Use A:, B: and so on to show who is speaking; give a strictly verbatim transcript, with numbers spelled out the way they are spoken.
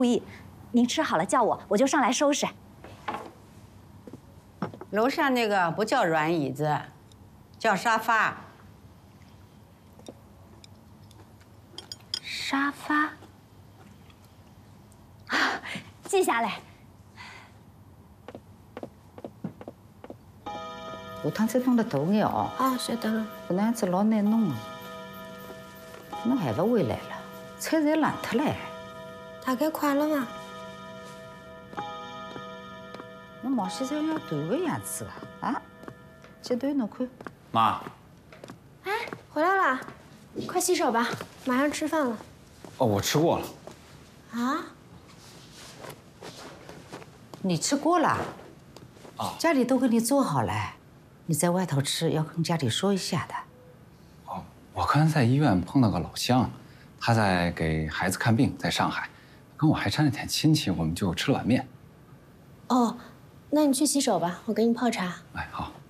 A: 不易，您吃好了叫我，我就上来收拾。
B: 楼上那个不叫软椅子，叫沙发。
A: 沙发，啊，记下来。
B: 下趟再弄得大眼哦。
C: 啊，晓得了。
B: 搿能样子老难弄的。侬还不回来了？菜侪烂脱了。
C: 大概快了嘛？
B: 侬毛先生要断个样子啊！啊，这段侬看。
D: 妈。
C: 哎，回来了，快洗手吧，马上吃饭了。
D: 哦，我吃过了。
C: 啊？
B: 你吃过了？
D: 啊。
B: 家里都给你做好了。你在外头吃要跟家里说一下的。
D: 哦，我刚才在医院碰到个老乡，他在给孩子看病，在上海，跟我还沾了点亲戚，我们就吃了碗面。
C: 哦，那你去洗手吧，我给你泡茶。
D: 哎，好。